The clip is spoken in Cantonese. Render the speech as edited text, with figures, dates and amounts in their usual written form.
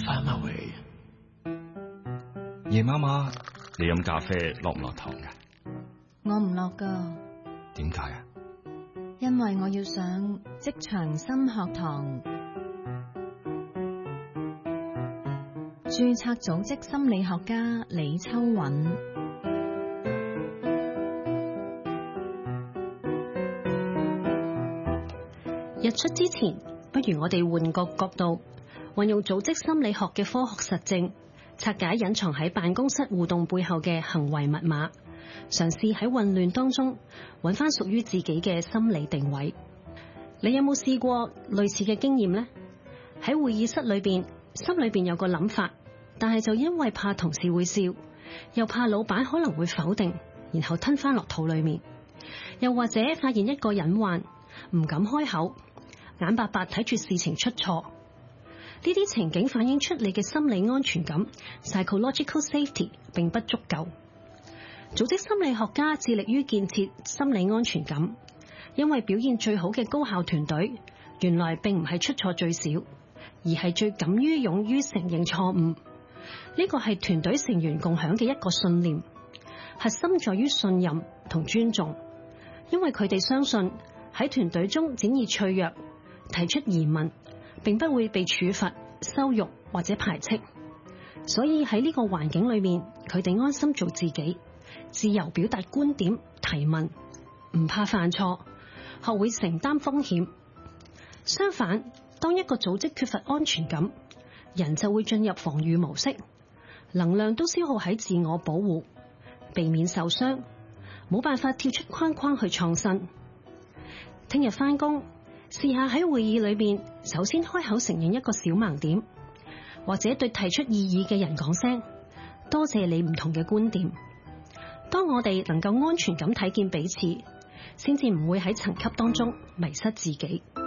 find my way。 夜媽媽，你飲咖啡落唔落糖㗎？ 我唔落㗎。 點解啊？ 因為我要上職場心學堂。註冊組織心理學家李秋韻。 日出之前，不如我哋換個角度，運用組織心理學嘅科學實證，拆解隱藏喺辦公室互動背後嘅行為密碼，嘗試喺混亂當中揾翻屬於自己嘅心理定位。你有冇試過類似嘅經驗呢？喺會議室裏邊，心裏邊有個諗法，但係就因為怕同事會笑，又怕老闆可能會否定，然後吞翻落肚裏面，又或者發現一個隱患，唔敢開口，眼白白睇住事情出錯。呢啲情景反映出你嘅心理安全感 psychological safety 並不足夠。組織心理學家致力於建設心理安全感，因為表現最好嘅高效團隊原來並唔係出錯最少，而係最敢於勇於承認錯誤。呢個係團隊成員共享嘅一個信念，核心在於信任同尊重，因為佢哋相信喺團隊中展現脆弱、提出疑問，並不會被處罰、羞辱或者排斥。所以喺呢個環境裏面，佢哋安心做自己，自由表達觀點、提問，唔怕犯錯，學會承擔風險。相反，當一個組織缺乏安全感，人就會進入防禦模式，能量都消耗喺自我保護，避免受傷，冇辦法跳出框框去創新。聽日返工，試下喺會議裏邊，首先開口承認一個小盲點，或者對提出異議嘅人講聲多謝你唔同嘅觀點。當我哋能夠安全咁睇見彼此，先至唔會喺層級當中迷失自己。